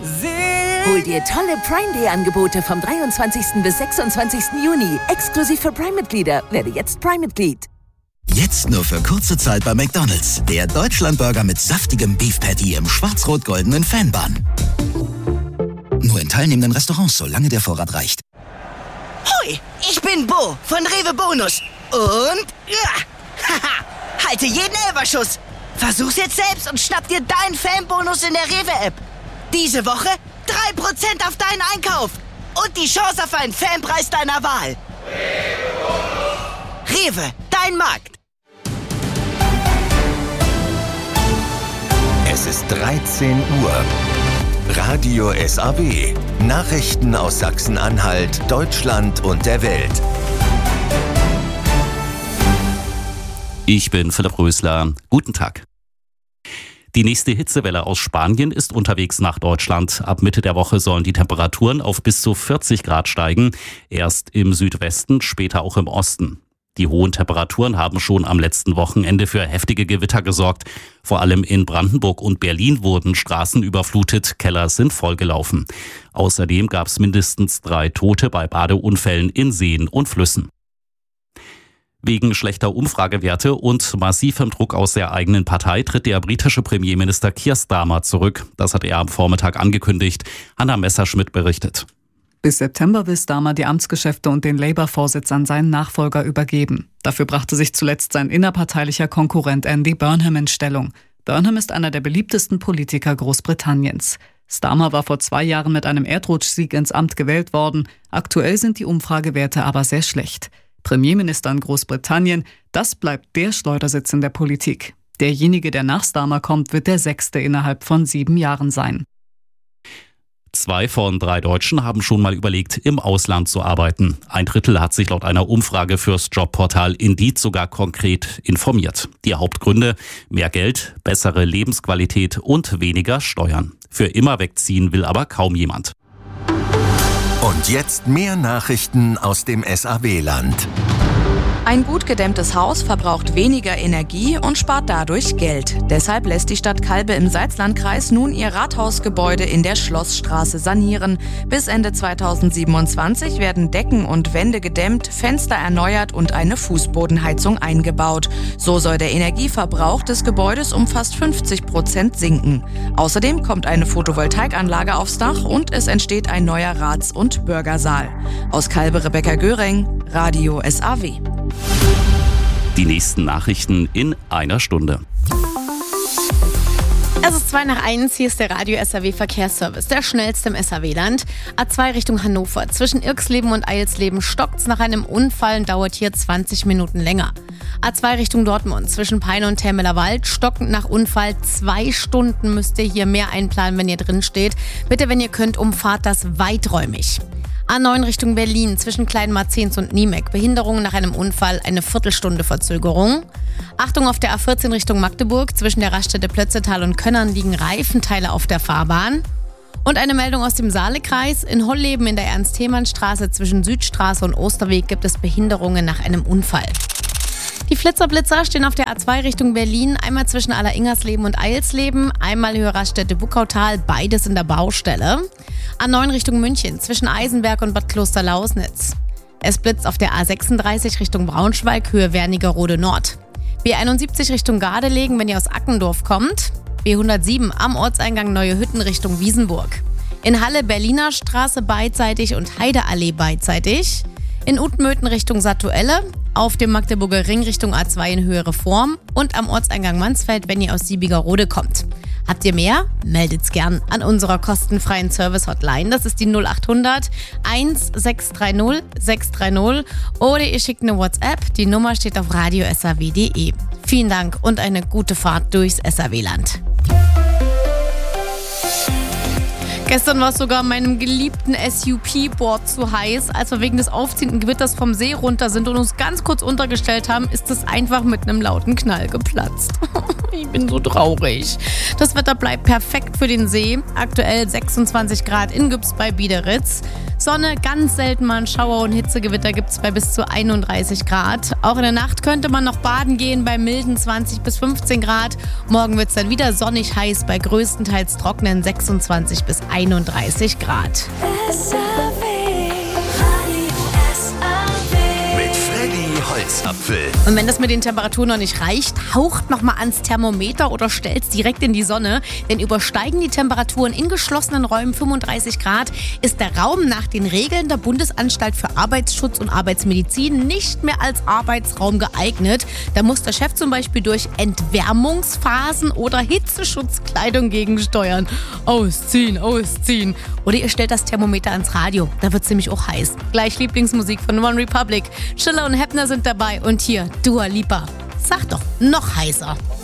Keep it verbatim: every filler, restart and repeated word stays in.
Hol dir tolle Prime Day Angebote vom dreiundzwanzigsten bis sechsundzwanzigsten Juni. Exklusiv für Prime-Mitglieder. Werde jetzt Prime-Mitglied. Jetzt nur für kurze Zeit bei McDonald's. Der Deutschlandburger mit saftigem Beef Patty im schwarz-rot-goldenen Fanbun. Nur in teilnehmenden Restaurants, solange der Vorrat reicht. Hoi, ich bin Bo von Rewe Bonus. Und ja, haha, halte jeden Elberschuss. Versuch's jetzt selbst und schnapp dir deinen Fanbonus in der Rewe-App. Diese Woche drei Prozent auf deinen Einkauf. Und die Chance auf einen Fanpreis deiner Wahl. Rewe, dein Markt. Es ist dreizehn Uhr. Radio S A W. Nachrichten aus Sachsen-Anhalt, Deutschland und der Welt. Ich bin Philipp Rösler. Guten Tag. Die nächste Hitzewelle aus Spanien ist unterwegs nach Deutschland. Ab Mitte der Woche sollen die Temperaturen auf bis zu vierzig Grad steigen. Erst im Südwesten, später auch im Osten. Die hohen Temperaturen haben schon am letzten Wochenende für heftige Gewitter gesorgt. Vor allem in Brandenburg und Berlin wurden Straßen überflutet, Keller sind vollgelaufen. Außerdem gab es mindestens drei Tote bei Badeunfällen in Seen und Flüssen. Wegen schlechter Umfragewerte und massivem Druck aus der eigenen Partei tritt der britische Premierminister Keir Starmer zurück. Das hat er am Vormittag angekündigt. Anna Messerschmidt berichtet. Bis September will Starmer die Amtsgeschäfte und den Labour-Vorsitz an seinen Nachfolger übergeben. Dafür brachte sich zuletzt sein innerparteilicher Konkurrent Andy Burnham in Stellung. Burnham ist einer der beliebtesten Politiker Großbritanniens. Starmer war vor zwei Jahren mit einem Erdrutschsieg ins Amt gewählt worden. Aktuell sind die Umfragewerte aber sehr schlecht. Premierminister in Großbritannien, das bleibt der Schleudersitz in der Politik. Derjenige, der nach Starmer kommt, wird der sechste innerhalb von sieben Jahren sein. Zwei von drei Deutschen haben schon mal überlegt, im Ausland zu arbeiten. Ein Drittel hat sich laut einer Umfrage fürs Jobportal Indeed sogar konkret informiert. Die Hauptgründe: mehr Geld, bessere Lebensqualität und weniger Steuern. Für immer wegziehen will aber kaum jemand. Und jetzt mehr Nachrichten aus dem S A W-Land. Ein gut gedämmtes Haus verbraucht weniger Energie und spart dadurch Geld. Deshalb lässt die Stadt Calbe im Salzlandkreis nun ihr Rathausgebäude in der Schlossstraße sanieren. Bis Ende zweitausendsiebenundzwanzig werden Decken und Wände gedämmt, Fenster erneuert und eine Fußbodenheizung eingebaut. So soll der Energieverbrauch des Gebäudes um fast fünfzig Prozent sinken. Außerdem kommt eine Photovoltaikanlage aufs Dach und es entsteht ein neuer Rats- und Bürgersaal. Aus Calbe Rebecca Göring, Radio S A W. Die nächsten Nachrichten in einer Stunde. Es ist zwei nach eins, hier ist der Radio S A W Verkehrsservice, der schnellste im S A W-Land. A zwei Richtung Hannover, zwischen Irxleben und Eilsleben stockt's nach einem Unfall und dauert hier zwanzig Minuten länger. A zwei Richtung Dortmund, zwischen Peine und Termeler Wald, stockend nach Unfall, zwei Stunden müsst ihr hier mehr einplanen, wenn ihr drin steht. Bitte, wenn ihr könnt, umfahrt das weiträumig. A neun Richtung Berlin, zwischen Kleinmarzens und Niemek. Behinderung nach einem Unfall, eine Viertelstunde Verzögerung. Achtung auf der A vierzehn Richtung Magdeburg, zwischen der Raststätte Plötzetal und Könnern liegen Reifenteile auf der Fahrbahn. Und eine Meldung aus dem Saalekreis. In Holleben in der Ernst-Thälmann-Straße zwischen Südstraße und Osterweg gibt es Behinderungen nach einem Unfall. Die Flitzerblitzer stehen auf der A zwei Richtung Berlin, einmal zwischen Alleringersleben und Eilsleben, einmal Höhe Raststätte Buckautal, beides in der Baustelle. A neun Richtung München, zwischen Eisenberg und Bad Klosterlausnitz. Es blitzt auf der A sechsunddreißig Richtung Braunschweig, Höhe Wernigerode Nord. B einundsiebzig Richtung Gardelegen, wenn ihr aus Ackendorf kommt. B hundertsieben am Ortseingang Neue Hütten Richtung Wiesenburg. In Halle Berliner Straße beidseitig und Heideallee beidseitig. In Utmöten Richtung Satuelle, auf dem Magdeburger Ring Richtung A zwei in Höhe Reform und am Ortseingang Mansfeld, wenn ihr aus Siebigerode kommt. Habt ihr mehr? Meldet's gern an unserer kostenfreien Service-Hotline. Das ist die null achthundert eins sechs drei null sechs drei null oder ihr schickt eine WhatsApp. Die Nummer steht auf radio s a w punkt d e. Vielen Dank und eine gute Fahrt durchs S A W-Land. Gestern war es sogar meinem geliebten S U P-Board zu heiß. Als wir wegen des aufziehenden Gewitters vom See runter sind und uns ganz kurz untergestellt haben, ist es einfach mit einem lauten Knall geplatzt. Ich bin so traurig. Das Wetter bleibt perfekt für den See. Aktuell sechsundzwanzig Grad in Güps bei Biederitz. Sonne, ganz selten mal ein Schauer und Hitzegewitter gibt es bei bis zu einunddreißig Grad. Auch in der Nacht könnte man noch baden gehen bei milden zwanzig bis fünfzehn Grad. Morgen wird es dann wieder sonnig heiß bei größtenteils trockenen sechsundzwanzig bis einunddreißig Grad. Holzapfel. Und wenn das mit den Temperaturen noch nicht reicht, haucht noch mal ans Thermometer oder stellt's direkt in die Sonne. Denn übersteigen die Temperaturen in geschlossenen Räumen fünfunddreißig Grad, ist der Raum nach den Regeln der Bundesanstalt für Arbeitsschutz und Arbeitsmedizin nicht mehr als Arbeitsraum geeignet. Da muss der Chef zum Beispiel durch Entwärmungsphasen oder Hitzeschutzkleidung gegensteuern. Ausziehen, ausziehen. Oder ihr stellt das Thermometer ans Radio. Da wird's nämlich auch heiß. Gleich Lieblingsmusik von One Republic. Schiller und Heppner sind dabei und hier Dua Lipa. Sag doch, noch heißer.